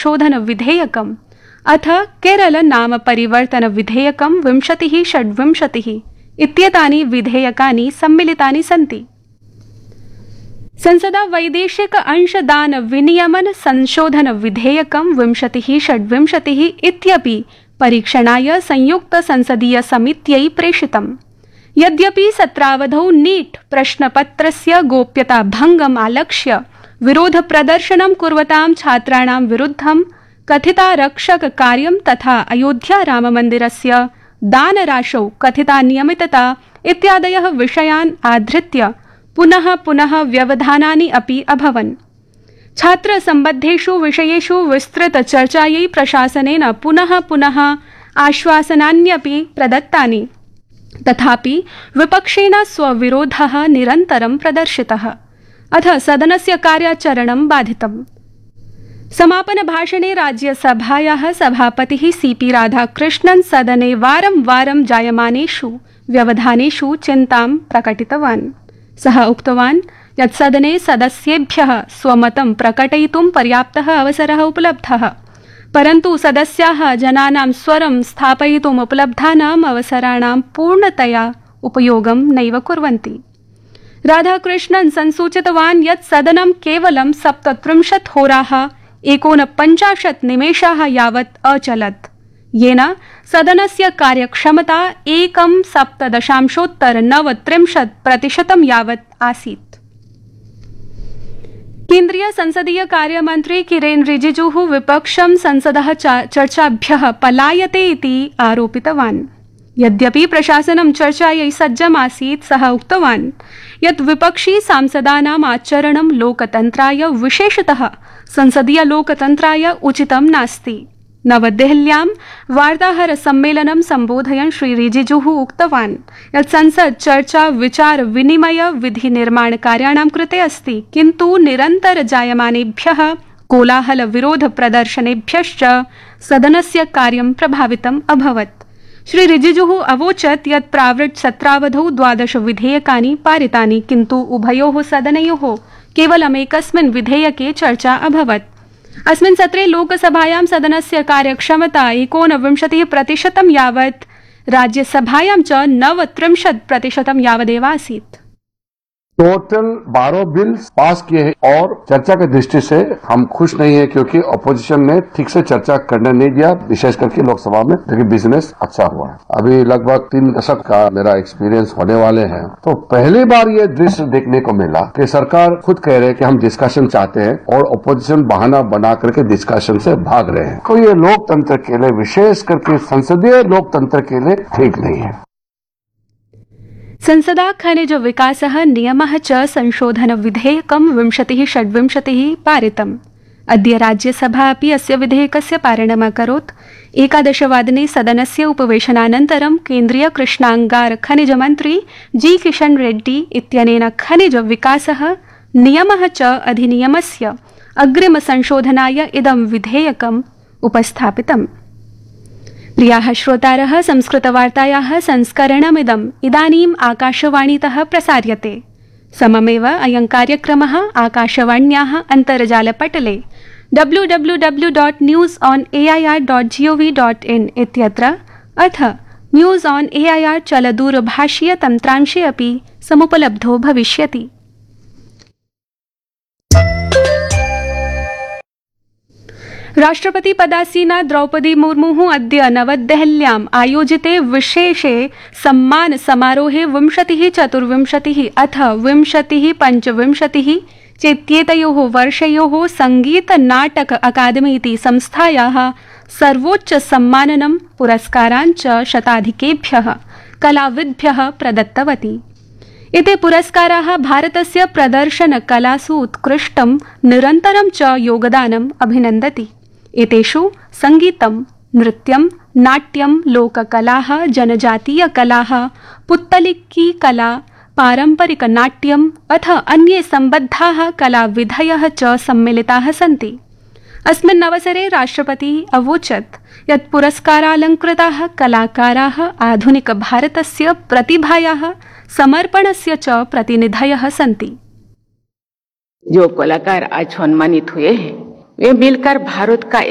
संशोधन विधेयकम् अथ केरल नाम परिवर्तन विधेयकं 2026 इत्येतानि विधेयकानि सम्मिलितानि सन्ति। संसदा वैदेशिक अंशदान विनियमन संशोधन विधेयकं 2026 इत्यपि परीक्षणाय संयुक्त संसदीय समित्यै प्रेषितम्। यद्यपि सत्रावधौ नीट प्रश्नपत्रस्य गोप्यता भंगम् आलक्ष्य विरोध प्रदर्शनं कुर्वतां छात्राणां विरुद्धं कथितारक्षक कार्यं तथा अयोध्या राममन्दिरस्य दानराशौ कथिता नियमितता इत्यादयः विषयान् आधृत्य पुनः पुनः व्यवधानानि अपि अभवन्। छात्र सम्बद्धेषु विषयेषु विस्तृत चर्चायै प्रशासनेन पुनः पुनः आश्वासनान्यपि प्रदत्तानि, तथापि विपक्षेण स्वविरोधः निरन्तरं प्रदर्शितः। अथ सदनस्य कार्याचरणं बाधितम्। समापन भाषणे राज्यसभायाः सभापतिः सीपी राधाकृष्णन् सदने वारं वारं जायमानेषु व्यवधानेषु चिन्तां प्रकटितवान्। सः उक्तवान् यत् सदने सदस्येभ्यः स्वमतं प्रकटयितुं पर्याप्तः अवसरः उपलब्धः, परन्तु सदस्याः जनानां स्वरं स्थापयितुम् उपलब्धानाम् अवसराणां पूर्णतया उपयोगं नैव कुर्वन्ति। राधाकृष्णन् संसूचितवान् यत् सदनं केवलं 37 होराः 49 निमेषाः यावत् अचलत्, येन सदनस्य कार्यक्षमता 1.7% यावत् आसीत्। केन्द्रीय संसदीय कार्यमन्त्री किरेन रिजिजुः विपक्षं संसदः चर्चाभ्यः पलायते इति आरोपितवान्। यद्यपि प्रशासनं चर्चायै सज्जमासीत्, सः उक्तवान् यत् विपक्षी सांसदानाम् आचरणं लोकतन्त्राय, विशेषतः संसदीय लोकतन्त्राय उचितं नास्ति। नवदेहल्यां वार्ताहर सम्मेलनं सम्बोधयन् श्री रिजिजुः उक्तवान् यत् संसद चर्चा विचार विनिमय विधि निर्माण कार्याणां कृते अस्ति, किन्तु निरन्तर जायमानेभ्यः कोलाहल विरोध प्रदर्शनेभ्यश्च सदनस्य कार्यं प्रभावितम् अभवत्। श्री रिजिजुः अवोचत् यत् प्रावृट् सत्रावधौ 12 विधेयकानि पारितानि, किन्तु उभयोः सदनयोः केवलम् एकस्मिन् विधेयके चर्चा अभवत्। अस्मिन् सत्रे लोकसभायां सदनस्य कार्यक्षमता 29% यावत्, राज्यसभायां च 39% यावदेव आसीत्। टोटल 12 बिल पास किए हैं और चर्चा की दृष्टि से हम खुश नहीं है, क्योंकि अपोजिशन ने ठीक से चर्चा करने नहीं दिया, विशेष करके लोकसभा में। लेकिन बिजनेस अच्छा हुआ है। अभी लगभग 3 दशक का मेरा एक्सपीरियंस होने वाले हैं, तो पहली बार ये दृश्य देखने को मिला कि सरकार खुद कह रहे हैं कि हम डिस्कशन चाहते हैं और अपोजिशन बहाना बना करके डिस्कशन से भाग रहे हैं। तो ये लोकतंत्र के लिए, विशेष करके संसदीय लोकतंत्र के लिए ठीक नहीं है। संसदा खनिज विकासः नियमः च संशोधन विधेयकं 2026 पारितम्। अद्य राज्यसभा अपि अस्य विधेयकस्य पारणम् अकरोत्। 11 वादने सदनस्य उपवेशनानन्तरं केन्द्रीय कृष्णांगार खनिज मन्त्री जी किशन रेड्डी इत्यनेन खनिज विकासः नियमः च अधिनियमस्य अग्रिम संशोधनाय इदं विधेयकम् उपस्थापितम्। प्रियाः श्रोतारः, संस्कृतवार्तायाः संस्करणमिदम् इदानीम् आकाशवाणीतः प्रसार्यते। सममेव अयं कार्यक्रमः आकाशवाण्याः अन्तर्जालपटले www.newsonair.gov.in इत्यत्र अथ न्यूज़ ऑन एआईआर चलदूरभाषीय तन्त्रांशे अपि समुपलब्धो भविष्यति। राष्ट्रपति पदासीना द्रौपदी मुर्मुः अद्य नवदेहल्याम् आयोजिते विशेषे सम्मान समारोहे 20-24 अथ 20-25 चेत्येतयोः वर्षयोः संगीत नाटक अकादमी इति संस्थायाः सर्वोच्च सम्माननं पुरस्कारान् च शताधिकेभ्यः कलाविद्भ्यः प्रदत्तवती। एते पुरस्काराः भारतस्य प्रदर्शन कलासु उत्कृष्टं निरन्तरं च योगदानम् अभिनन्दति। एतेषु संगीतं, नृत्यं, नाट्यं, लोककलाः, जनजातीय कलाः, पुत्तलिकी कला, पारंपरिक नाट्यम् अथ अन्ये सम्बद्धाः कलाविधयः च सम्मिलिताः सन्ति। अस्मिन् अवसरे राष्ट्रपतिः अवोचत् यत् पुरस्कारालङ्कृताः कलाकाराः आधुनिक भारतस्य प्रतिभायाः समर्पणस्य च प्रतिनिधयः सन्ति। जो कलाकार आज सम्मानित हुए हैं, वे मिलकर भारत का